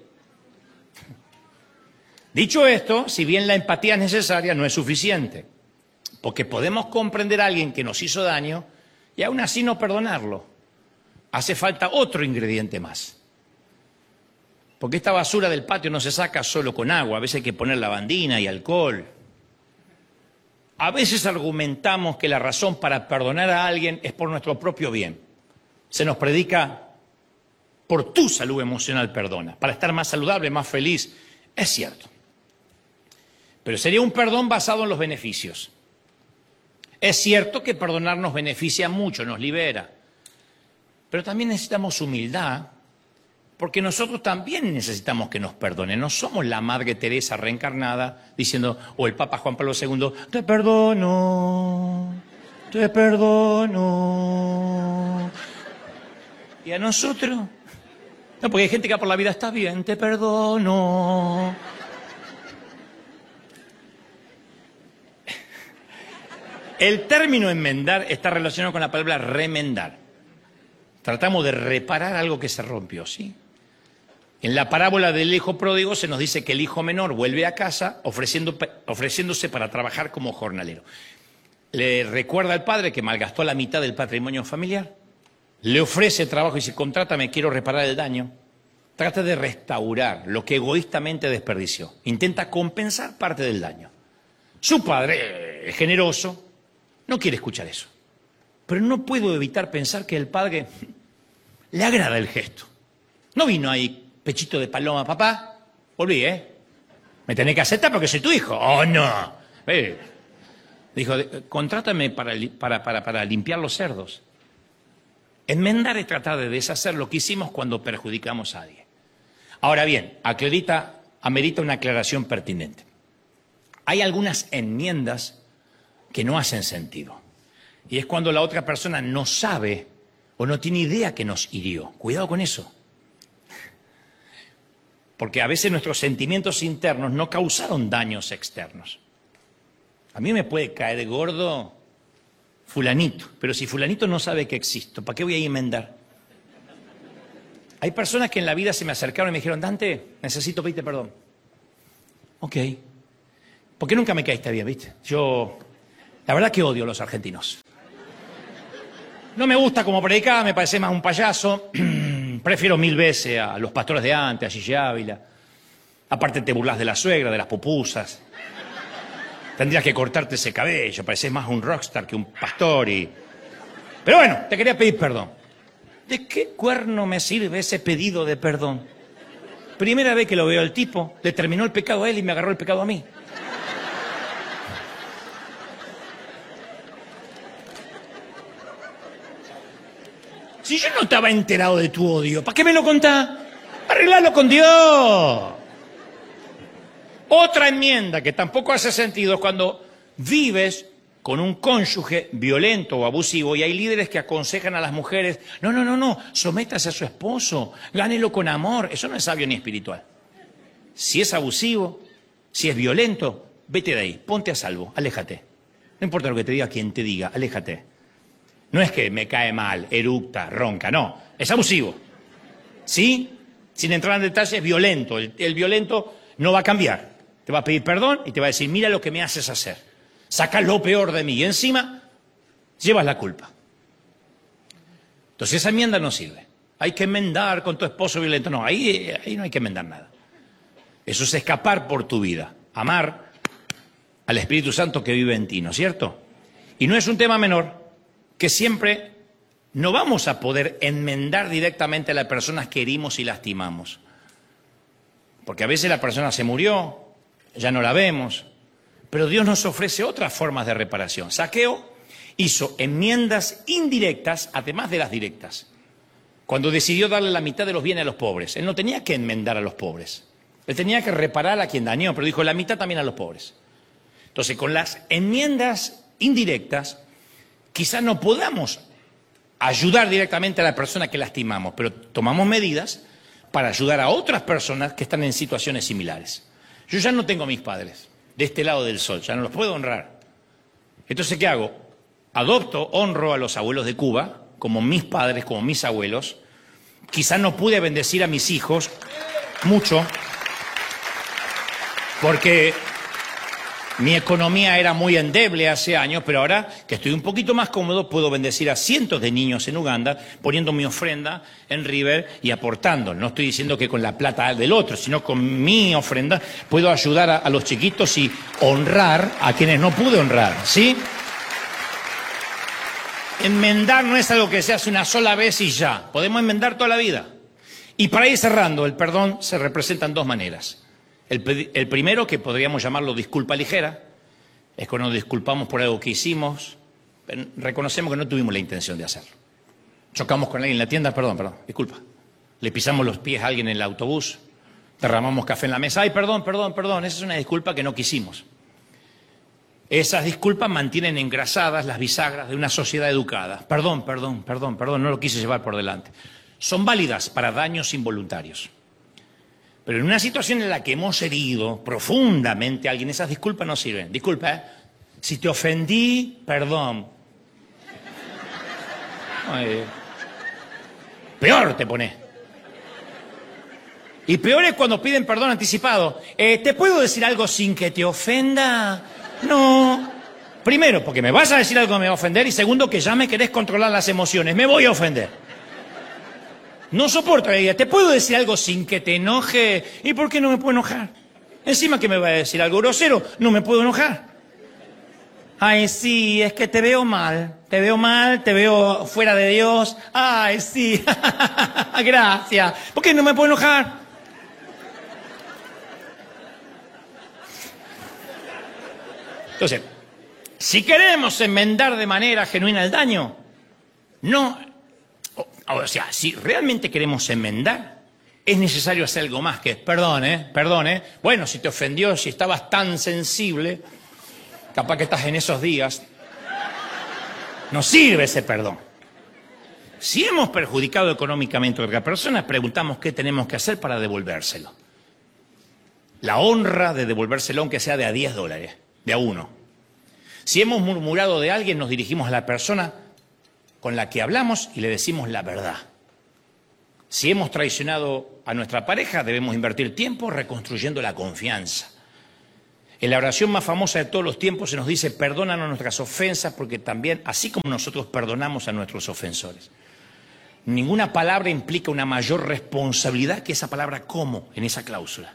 Dicho esto, si bien la empatía es necesaria, no es suficiente. Porque podemos comprender a alguien que nos hizo daño y aún así no perdonarlo. Hace falta otro ingrediente más. Porque esta basura del patio no se saca solo con agua, a veces hay que poner lavandina y alcohol. A veces argumentamos que la razón para perdonar a alguien es por nuestro propio bien. Se nos predica, por tu salud emocional perdona, para estar más saludable, más feliz. Es cierto. Pero sería un perdón basado en los beneficios. Es cierto que perdonar nos beneficia mucho, nos libera. Pero también necesitamos humildad. Porque nosotros también necesitamos que nos perdonen. No somos la Madre Teresa reencarnada diciendo, o el Papa Juan Pablo segundo, te perdono, te perdono. ¿Y a nosotros? No, porque hay gente que va por la vida, está bien, te perdono. El término enmendar está relacionado con la palabra remendar. Tratamos de reparar algo que se rompió, ¿sí? En la parábola del hijo pródigo se nos dice que el hijo menor vuelve a casa ofreciendo, ofreciéndose para trabajar como jornalero. Le recuerda al padre que malgastó la mitad del patrimonio familiar. Le ofrece trabajo y dice, contrátame, quiero reparar el daño. Trata de restaurar lo que egoístamente desperdició. Intenta compensar parte del daño. Su padre, eh, generoso, no quiere escuchar eso. Pero no puedo evitar pensar que el padre le agrada el gesto. No vino ahí, pechito de paloma, papá, volví, ¿eh? Me tenés que aceptar porque soy tu hijo. ¡Oh, no! Eh. Dijo, contrátame para, para, para, para limpiar los cerdos. Enmendar es tratar de deshacer lo que hicimos cuando perjudicamos a alguien. Ahora bien, aclarita, amerita una aclaración pertinente. Hay algunas enmiendas que no hacen sentido. Y es cuando la otra persona no sabe o no tiene idea que nos hirió. Cuidado con eso. Porque a veces nuestros sentimientos internos no causaron daños externos. A mí me puede caer gordo fulanito, pero si fulanito no sabe que existo, ¿para qué voy a enmendar? Hay personas que en la vida se me acercaron y me dijeron, Dante, necesito pedirte perdón. Ok. ¿Por qué nunca me caíste bien, viste? Yo, la verdad que odio a los argentinos. No me gusta como predicaba, me parece más un payaso. Prefiero mil veces a los pastores de antes, a Gigi Ávila. Aparte te burlas de la suegra, de las pupusas. Tendrías que cortarte ese cabello, pareces más un rockstar que un pastor y... Pero bueno, te quería pedir perdón. ¿De qué cuerno me sirve ese pedido de perdón? Primera vez que lo veo al tipo, le terminó el pecado a él y me agarró el pecado a mí. Si yo no estaba enterado de tu odio, ¿para qué me lo contás? Arreglalo con Dios. Otra enmienda que tampoco hace sentido es cuando vives con un cónyuge violento o abusivo y hay líderes que aconsejan a las mujeres, no, no, no, no, sométase a su esposo, gánelo con amor. Eso no es sabio ni espiritual. Si es abusivo, si es violento, vete de ahí, ponte a salvo, aléjate. No importa lo que te diga quien te diga, aléjate. No es que me cae mal, eructa, ronca, no, es abusivo. ¿Sí? Sin entrar en detalles, es violento. El, el violento no va a cambiar. Te va a pedir perdón y te va a decir, mira lo que me haces hacer. Saca lo peor de mí y encima llevas la culpa. Entonces esa enmienda no sirve. Hay que enmendar con tu esposo violento. No, ahí, ahí no hay que enmendar nada. Eso es escapar por tu vida. Amar al Espíritu Santo que vive en ti, ¿no es cierto? Y no es un tema menor que siempre no vamos a poder enmendar directamente a las personas que herimos y lastimamos. Porque a veces la persona se murió, ya no la vemos, pero Dios nos ofrece otras formas de reparación. Zaqueo hizo enmiendas indirectas, además de las directas, cuando decidió darle la mitad de los bienes a los pobres. Él no tenía que enmendar a los pobres, él tenía que reparar a quien dañó, pero dijo la mitad también a los pobres. Entonces, con las enmiendas indirectas, quizás no podamos ayudar directamente a la persona que lastimamos, pero tomamos medidas para ayudar a otras personas que están en situaciones similares. Yo ya no tengo a mis padres de este lado del sol, ya no los puedo honrar. Entonces, ¿qué hago? Adopto, honro a los abuelos de Cuba, como mis padres, como mis abuelos. Quizás no pude bendecir a mis hijos mucho, porque mi economía era muy endeble hace años, pero ahora que estoy un poquito más cómodo, puedo bendecir a cientos de niños en Uganda, poniendo mi ofrenda en River y aportando. No estoy diciendo que con la plata del otro, sino con mi ofrenda puedo ayudar a, a los chiquitos y honrar a quienes no pude honrar, ¿sí? Enmendar no es algo que se hace una sola vez y ya. Podemos enmendar toda la vida. Y para ir cerrando, el perdón se representa en dos maneras. El, el primero, que podríamos llamarlo disculpa ligera, es cuando nos disculpamos por algo que hicimos, pero reconocemos que no tuvimos la intención de hacerlo. Chocamos con alguien en la tienda, perdón, perdón, disculpa. Le pisamos los pies a alguien en el autobús, derramamos café en la mesa, ay, perdón, perdón, perdón, esa es una disculpa que no quisimos. Esas disculpas mantienen engrasadas las bisagras de una sociedad educada. Perdón, perdón, perdón, perdón, no lo quise llevar por delante. Son válidas para daños involuntarios. Pero en una situación en la que hemos herido profundamente a alguien, esas disculpas no sirven. Disculpa, ¿eh? Si te ofendí, perdón. Ay, peor te pone. Y peor es cuando piden perdón anticipado. Eh, ¿Te puedo decir algo sin que te ofenda? No. Primero, porque me vas a decir algo que me va a ofender. Y segundo, que ya me querés controlar las emociones. Me voy a ofender. No soporto a ella. ¿Te puedo decir algo sin que te enoje? ¿Y por qué no me puedo enojar? Encima que me va a decir algo grosero, no me puedo enojar. Ay, sí, es que te veo mal. Te veo mal, te veo fuera de Dios. Ay, sí. Gracias. ¿Por qué no me puedo enojar? Entonces, si queremos enmendar de manera genuina el daño, no... O sea, si realmente queremos enmendar, es necesario hacer algo más que, perdón, ¿eh? Perdón, ¿eh? Bueno, si te ofendió, si estabas tan sensible, capaz que estás en esos días, no sirve ese perdón. Si hemos perjudicado económicamente a otra persona, preguntamos qué tenemos que hacer para devolvérselo. La honra de devolvérselo, aunque sea de a diez dólares, de a uno. Si hemos murmurado de alguien, nos dirigimos a la persona con la que hablamos y le decimos la verdad. Si hemos traicionado a nuestra pareja, debemos invertir tiempo reconstruyendo la confianza. En la oración más famosa de todos los tiempos se nos dice: perdónanos nuestras ofensas, porque también, así como nosotros perdonamos a nuestros ofensores. Ninguna palabra implica una mayor responsabilidad que esa palabra "como" en esa cláusula.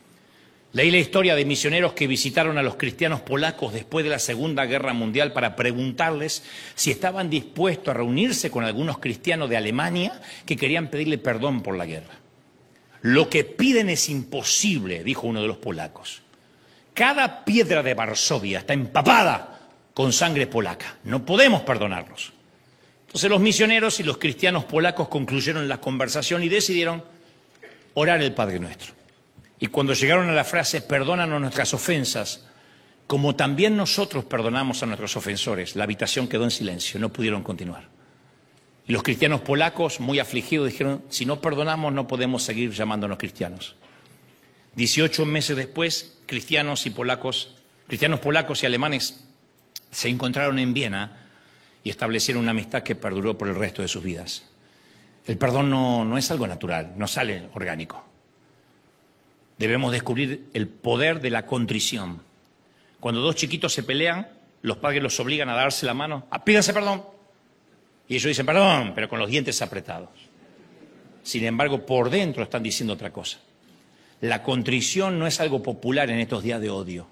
Leí la historia de misioneros que visitaron a los cristianos polacos después de la Segunda Guerra Mundial para preguntarles si estaban dispuestos a reunirse con algunos cristianos de Alemania que querían pedirle perdón por la guerra. Lo que piden es imposible, dijo uno de los polacos. Cada piedra de Varsovia está empapada con sangre polaca. No podemos perdonarlos. Entonces los misioneros y los cristianos polacos concluyeron la conversación y decidieron orar el Padre Nuestro. Y cuando llegaron a la frase "perdónanos nuestras ofensas", como también nosotros perdonamos a nuestros ofensores, la habitación quedó en silencio, no pudieron continuar. Y los cristianos polacos, muy afligidos, dijeron: si no perdonamos no podemos seguir llamándonos cristianos. dieciocho meses después, cristianos y polacos, cristianos polacos y alemanes se encontraron en Viena y establecieron una amistad que perduró por el resto de sus vidas. El perdón no, no es algo natural, no sale orgánico. Debemos descubrir el poder de la contrición. Cuando dos chiquitos se pelean, los padres los obligan a darse la mano, a pídanse perdón. Y ellos dicen perdón, pero con los dientes apretados. Sin embargo, por dentro están diciendo otra cosa. La contrición no es algo popular en estos días de odio.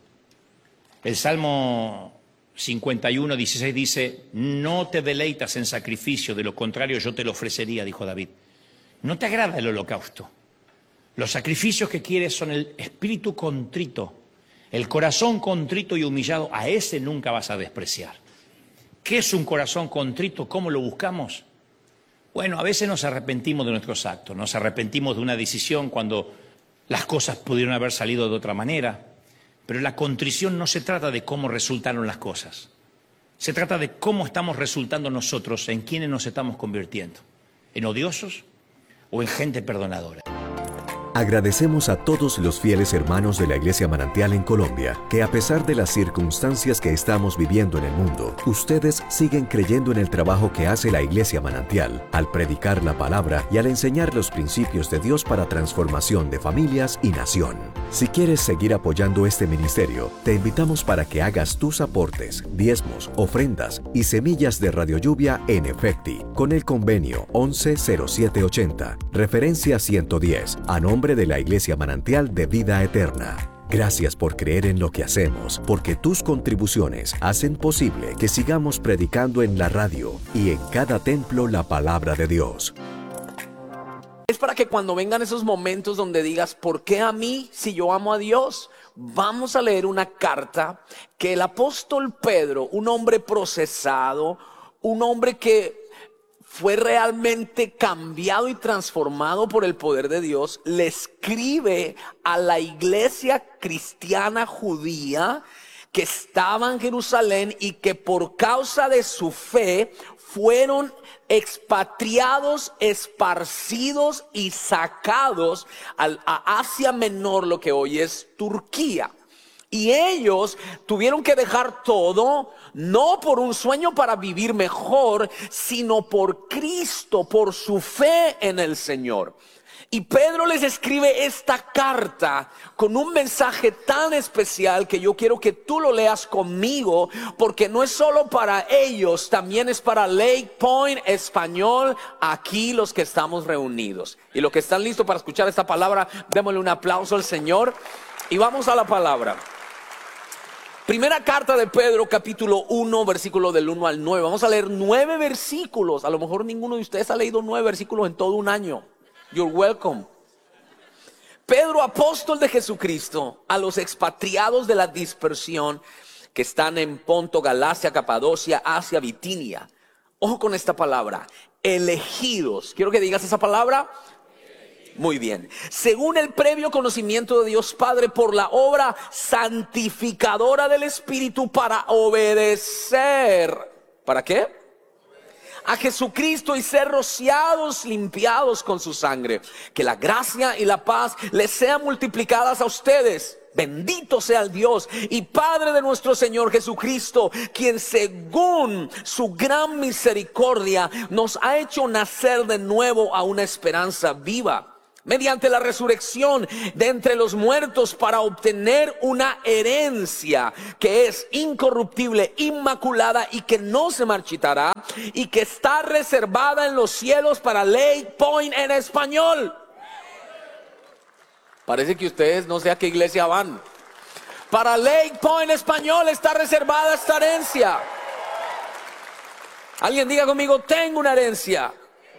El Salmo cincuenta y uno, dieciséis dice: no te deleitas en sacrificio, de lo contrario yo te lo ofrecería, dijo David. No te agrada el holocausto. Los sacrificios que quieres son el espíritu contrito, el corazón contrito y humillado. A ese nunca vas a despreciar. ¿Qué es un corazón contrito? ¿Cómo lo buscamos? Bueno, a veces nos arrepentimos de nuestros actos, nos arrepentimos de una decisión cuando las cosas pudieron haber salido de otra manera. Pero la contrición no se trata de cómo resultaron las cosas. Se trata de cómo estamos resultando nosotros, en quiénes nos estamos convirtiendo. ¿En odiosos o en gente perdonadora? Agradecemos a todos los fieles hermanos de la Iglesia Manantial en Colombia, que a pesar de las circunstancias que estamos viviendo en el mundo, ustedes siguen creyendo en el trabajo que hace la Iglesia Manantial, al predicar la palabra y al enseñar los principios de Dios para transformación de familias y nación. Si quieres seguir apoyando este ministerio, te invitamos para que hagas tus aportes, diezmos, ofrendas y semillas de Radio Lluvia en Efecti, con el convenio once cero siete ochenta, referencia ciento diez, a nombre de la Iglesia Manantial de Vida Eterna. Gracias por creer en lo que hacemos, porque tus contribuciones hacen posible que sigamos predicando en la radio y en cada templo la palabra de Dios. Es para que cuando vengan esos momentos donde digas: ¿por qué a mí si yo amo a Dios? Vamos a leer una carta que el apóstol Pedro, un hombre procesado, un hombre que fue realmente cambiado y transformado por el poder de Dios, le escribe a la iglesia cristiana judía que estaba en Jerusalén y que por causa de su fe fueron expatriados, esparcidos y sacados a Asia Menor, lo que hoy es Turquía. Y ellos tuvieron que dejar todo, no por un sueño para vivir mejor, sino por Cristo, por su fe en el Señor. Y Pedro les escribe esta carta con un mensaje tan especial que yo quiero que tú lo leas conmigo, porque no es solo para ellos, también es para Lake Point Español, aquí los que estamos reunidos. Y los que están listos para escuchar esta palabra, démosle un aplauso al Señor y vamos a la palabra. Primera carta de Pedro, capítulo uno, versículo del uno al nueve. Vamos a leer nueve versículos. A lo mejor ninguno de ustedes ha leído nueve versículos en todo un año. You're welcome. Pedro, apóstol de Jesucristo, a los expatriados de la dispersión que están en Ponto, Galacia, Capadocia, Asia, Bitinia. Ojo con esta palabra, elegidos. Quiero que digas esa palabra. Muy bien. Según el previo conocimiento de Dios Padre, por la obra santificadora del Espíritu, para obedecer. ¿Para qué? A Jesucristo y ser rociados, limpiados con su sangre. Que la gracia y la paz les sean multiplicadas a ustedes Bendito sea el Dios y Padre de nuestro Señor Jesucristo, quien según su gran misericordia nos ha hecho nacer de nuevo a una esperanza viva, mediante la resurrección de entre los muertos, para obtener una herencia que es incorruptible, inmaculada y que no se marchitará, y que está reservada en los cielos para Lake Point en español. Parece que ustedes no sé a qué iglesia van. Para Lake Point en español está reservada esta herencia. Alguien diga conmigo: tengo una herencia.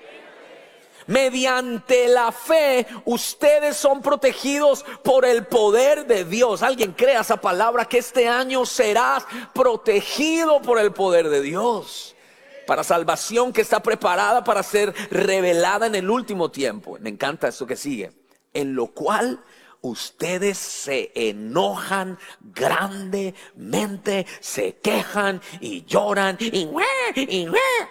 Mediante la fe ustedes son protegidos por el poder de Dios. Alguien crea esa palabra, que este año serás protegido por el poder de Dios, para salvación que está preparada para ser revelada en el último tiempo. Me encanta esto que sigue: en lo cual ustedes se enojan grandemente, se quejan y lloran y, y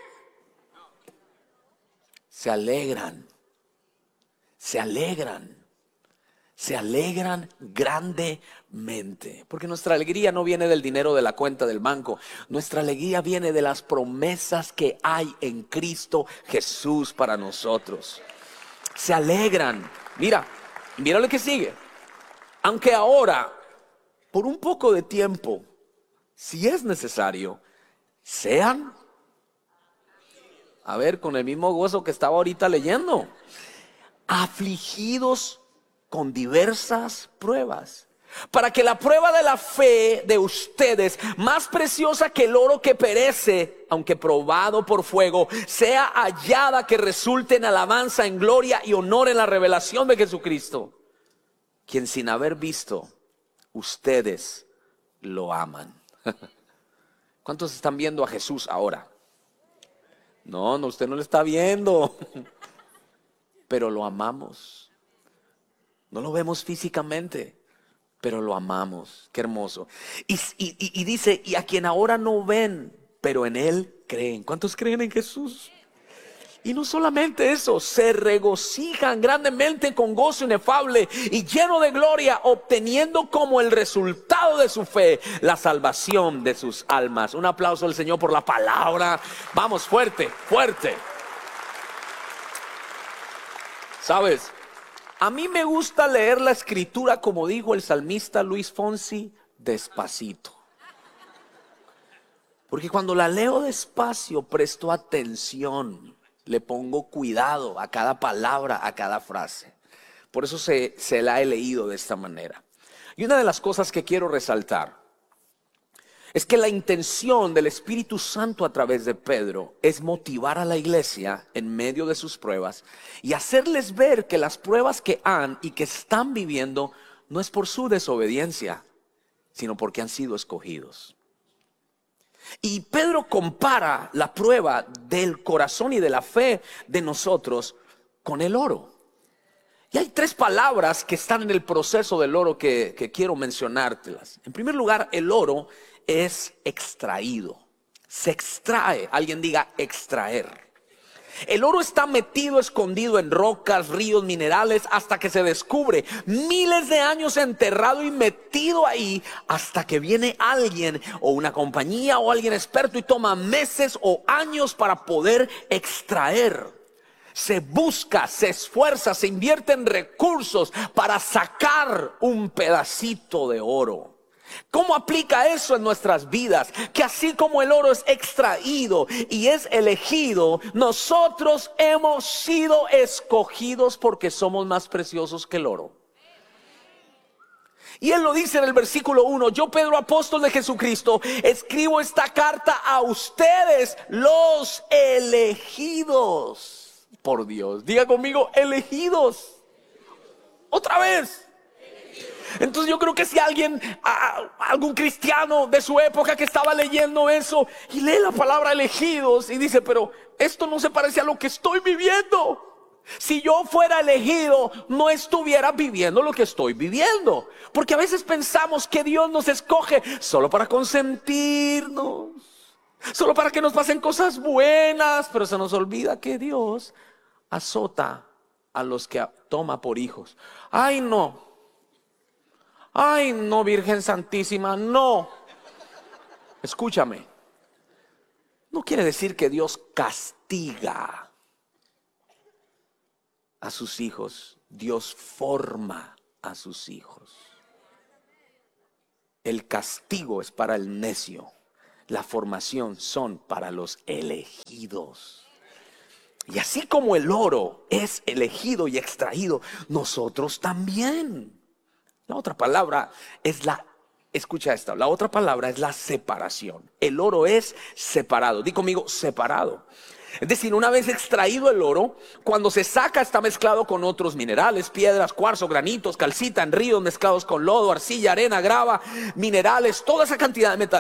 se alegran, se alegran, se alegran grandemente. Porque nuestra alegría no viene del dinero de la cuenta del banco. Nuestra alegría viene de las promesas que hay en Cristo Jesús para nosotros. Se alegran. Mira, mira lo que sigue. Aunque ahora, por un poco de tiempo, si es necesario, sean... A ver, con el mismo gozo que estaba ahorita leyendo. Afligidos con diversas pruebas, para que la prueba de la fe de ustedes, más preciosa que el oro que perece, aunque probado por fuego, sea hallada que resulte en alabanza, en gloria y honor en la revelación de Jesucristo, quien sin haber visto, ustedes lo aman. ¿Cuántos están viendo a Jesús ahora? No, no, usted no lo está viendo, pero lo amamos. No lo vemos físicamente, pero lo amamos. Qué hermoso. Y, y, y dice: y a quien ahora no ven, pero en Él creen. ¿Cuántos creen en Jesús? Y no solamente eso, se regocijan grandemente con gozo inefable y lleno de gloria, obteniendo como el resultado de su fe la salvación de sus almas. Un aplauso al Señor por la palabra. Vamos, fuerte, fuerte. ¿Sabes? A mí me gusta leer la escritura, como dijo el salmista Luis Fonsi, despacito. Porque cuando la leo despacio, presto atención. Le pongo cuidado a cada palabra, a cada frase. Por eso se, se la he leído de esta manera. Y una de las cosas que quiero resaltar es que la intención del Espíritu Santo a través de Pedro es motivar a la iglesia en medio de sus pruebas y hacerles ver que las pruebas que han y que están viviendo no es por su desobediencia, sino porque han sido escogidos. Y Pedro compara la prueba del corazón y de la fe de nosotros con el oro. Y hay tres palabras que están en el proceso del oro que, que quiero mencionártelas. En primer lugar, el oro es extraído. Se extrae. Alguien diga extraer. El oro está metido, escondido en rocas, ríos, minerales, hasta que se descubre. Miles de años enterrado y metido ahí, hasta que viene alguien o una compañía o alguien experto y toma meses o años para poder extraer. Se busca, se esfuerza, se invierte en recursos para sacar un pedacito de oro. ¿Cómo aplica eso en nuestras vidas? Que así como el oro es extraído y es elegido, nosotros hemos sido escogidos porque somos más preciosos que el oro. Y él lo dice en el versículo uno: yo, Pedro, apóstol de Jesucristo, escribo esta carta a ustedes, los elegidos por Dios. Diga conmigo, elegidos. Otra vez. Entonces yo creo que si alguien, a, algún cristiano de su época que estaba leyendo eso y lee la palabra elegidos y dice: pero esto no se parece a lo que estoy viviendo. Si yo fuera elegido, no estuviera viviendo lo que estoy viviendo. Porque a veces pensamos que Dios nos escoge solo para consentirnos, solo para que nos pasen cosas buenas, pero se nos olvida que Dios azota a los que toma por hijos. Ay, no. Ay, no, Virgen Santísima, no. Escúchame. No quiere decir que Dios castiga a sus hijos. Dios forma a sus hijos. El castigo es para el necio. La formación son para los elegidos. Y así como el oro es elegido y extraído, nosotros también. La otra palabra es la, escucha esto, la otra palabra es la separación. El oro es separado. Di conmigo, separado. Es decir, una vez extraído el oro, cuando se saca está mezclado con otros minerales, piedras, cuarzo, granitos, calcita en ríos mezclados con lodo, arcilla, arena, grava, minerales, toda esa cantidad de metal.